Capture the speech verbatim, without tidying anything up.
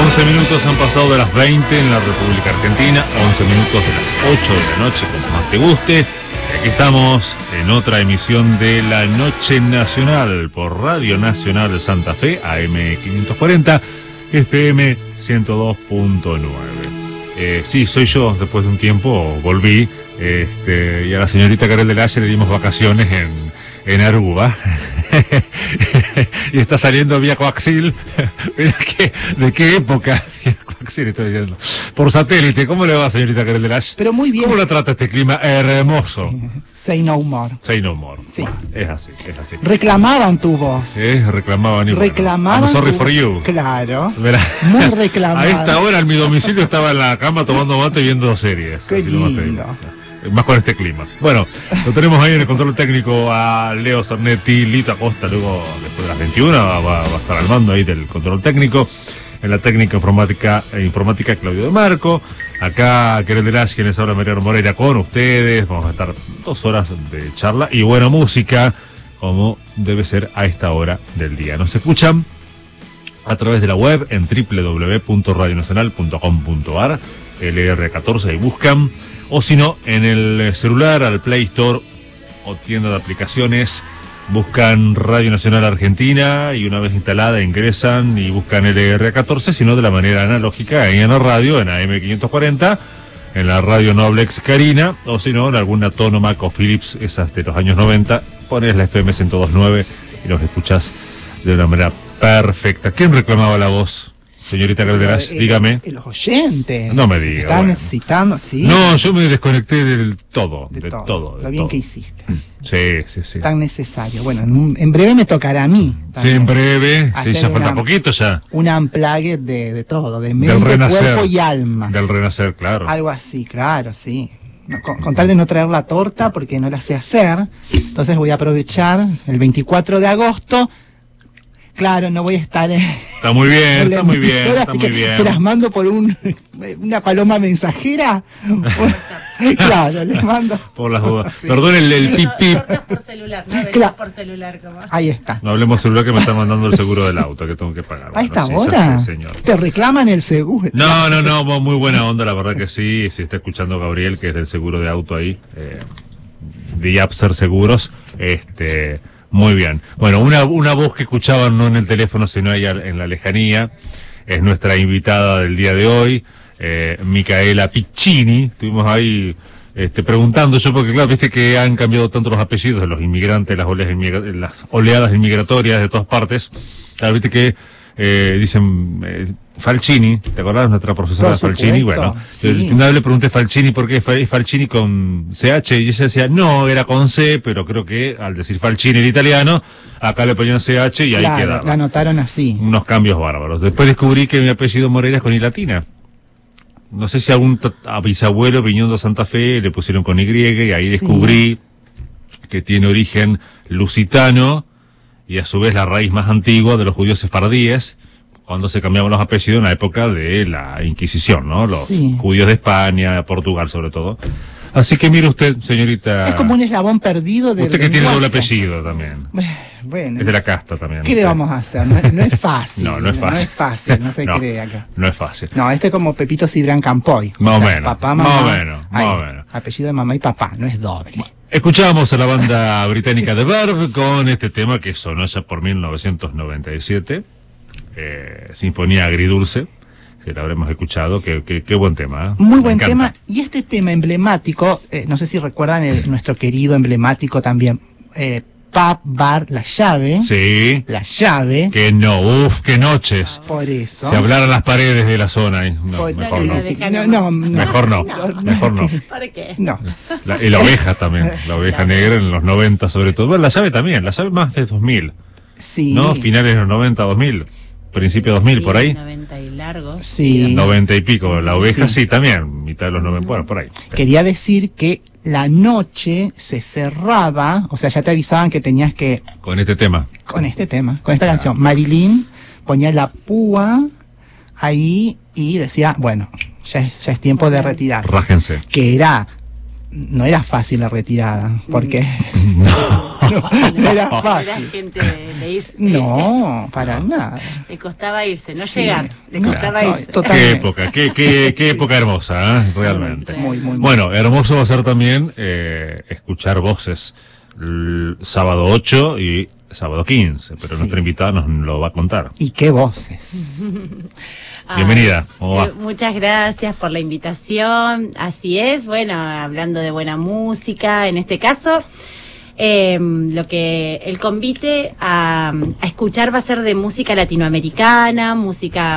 once minutos han pasado de las veinte en la República Argentina, once minutos de las ocho de la noche, como más te guste. Y aquí estamos en otra emisión de La Noche Nacional por Radio Nacional de Santa Fe, A M quinientos cuarenta, F M ciento dos punto nueve. Eh, sí, soy yo, después de un tiempo volví, este, y a la señorita Karel de Lalle le dimos vacaciones en, en Aruba. Y está saliendo vía coaxil. Mira que, ¿de qué época? Vía coaxil estoy diciendo. Por satélite. ¿Cómo le va, señorita Karel de Lalle? Pero muy bien. ¿Cómo la trata este clima hermoso? Say no more. Say no more. Sí. Bueno, es así, es así. Reclamaban tu voz. Eh, reclamaban y Reclamaban. Bueno, I'm sorry tu... for you. Claro. Verá. Muy reclamada. A esta hora en mi domicilio estaba en la cama tomando mate y viendo series. Qué Así nomás te lindo. digo. Más con este clima. Bueno, lo tenemos ahí en el control técnico a Leo Cernetti, Lito Acosta, luego después de las veintiuna va, va a estar al mando ahí del control técnico. En la técnica informática e informática Claudio de Marco. Acá Karel de Lalle, quienes habla Mariano Moreira con ustedes. Vamos a estar dos horas de charla y buena música, como debe ser a esta hora del día. Nos escuchan a través de la web en doble u doble u doble u punto radio nacional punto com punto a r, L R catorce, y buscan. O si no, en el celular, al Play Store o tienda de aplicaciones, buscan Radio Nacional Argentina y una vez instalada ingresan y buscan L R catorce, sino de la manera analógica, ahí en la radio, en A M quinientos cuarenta, en la radio Noblex Carina, o si no, en alguna Tonomac o Philips, esas de los años noventa, pones la F M ciento dos punto nueve y los escuchas de una manera perfecta. ¿Quién reclamaba la voz? Señorita Karel de Lalle, dígame. Los oyentes. No me diga. Estaban bueno. necesitando, sí. No, yo me desconecté del todo. De, de todo. todo de Lo bien todo. que hiciste. Sí, sí, sí. Tan necesario. Bueno, en, un, en breve me tocará a mí. Sí, en breve. Sí, hacer ya falta una, poquito ya. Un unplug de, de todo, de Del mente, renacer. cuerpo y alma. Del renacer, claro. Algo así, claro, sí. No, con, con tal de no traer la torta porque no la sé hacer, entonces voy a aprovechar el veinticuatro de agosto. Claro, no voy a estar en... Está muy bien, en la está muy bien, emisora, está así muy que bien. se las mando por un, una paloma mensajera. Claro, les mando. Por las dudas. Sí. Perdón el, el pip pip. Tortas por celular, no ventas Claro. por celular como. Ahí está. No hablemos celular que me está mandando el seguro del auto que tengo que pagar. Ahí está, sí, ahora. ya sé, señor. Te reclaman el seguro. No, no, no, muy buena onda, la verdad que sí. Si está escuchando Gabriel, que es del seguro de auto ahí, eh, de Yapser Seguros, este... Muy bien. Bueno, una, una voz que escuchaban no en el teléfono, sino allá en la lejanía, es nuestra invitada del día de hoy, eh, Micaela Piccini. Estuvimos ahí este, preguntando yo, porque claro, viste que han cambiado tanto los apellidos de los inmigrantes, las oleadas, inmigra- las oleadas inmigratorias de todas partes. Claro, viste que eh, dicen eh, Falcini, ¿te acordás? Nuestra profesora Por supuesto, Falcini. Bueno, sí. una vez le pregunté a Falcini por qué es Falcini con C H, y ella decía, no, era con C, pero creo que al decir Falcini el italiano, acá le ponían C H y ahí Claro, quedaba. la anotaron así. Unos cambios bárbaros. Después descubrí que mi apellido Moreira es con I latina. No sé si algún t- a bisabuelo viniendo a Santa Fe le pusieron con Y, y ahí Sí. descubrí que tiene origen lusitano y a su vez la raíz más antigua de los judíos sefardíes, cuando se cambiaban los apellidos en la época de la Inquisición, ¿no? Los Sí. judíos de España, Portugal sobre todo. Así que mire usted, señorita... Es como un eslabón perdido de. Usted que tiene doble apellido también. Bueno. Es de la casta también. ¿Qué le vamos a hacer? No, no es fácil. No, no es fácil. No es fácil, no se No, cree acá. no es fácil. No, este es como Pepito Cibrián Campoy. Más o menos, Papá, más mamá. o menos, más Ahí, o menos. Apellido de mamá y papá, no es doble. Escuchábamos a la banda británica The Verve con este tema que sonó ya por mil novecientos noventa y siete, eh, Sinfonía Agridulce, si la habremos escuchado, qué, qué, qué buen tema. ¿eh? Muy Me buen encanta. tema. Y este tema emblemático, eh, no sé si recuerdan el, nuestro querido emblemático también, eh, Pub Bar La Llave. Sí, La Llave. que no, uff, qué noches. Por eso. Se hablaran las paredes de la zona. ahí. No, Por- mejor sí, no. sí, no, no, no. Mejor no, mejor no. ¿Para qué? No. La, y la oveja también, la oveja negra en los noventa sobre todo. Bueno, la llave también, la llave más de dos mil, Sí. ¿no? Finales de los noventa, dos mil, principio dos mil, Sí, por ahí. noventa y largos. Sí. noventa y pico. La oveja sí, Sí. también, mitad de los noventa, bueno, por ahí. Quería decir que la noche se cerraba, o sea, ya te avisaban que tenías que, Con este tema. con este tema, con esta canción, Marilyn ponía la púa ahí y decía, bueno, ya es, ya es tiempo de retirar. Rájense. Que era, no era fácil la retirada, porque No. no era Era fácil. gente de, de irse. No, para nada. Le costaba irse, no Sí. llegar. Le No, costaba no, irse. total- Qué Totalmente. época, qué, qué, qué época hermosa, ¿eh? Realmente. Muy, muy, muy. Bueno, hermoso va a ser también eh, escuchar voces el sábado ocho y sábado quince, pero Sí. nuestra invitada nos lo va a contar. Y qué voces. Bienvenida, ¿cómo va? Eh, muchas gracias por la invitación. Así es, bueno, hablando de buena música, en este caso, eh, lo que el convite a, a escuchar va a ser de música latinoamericana, música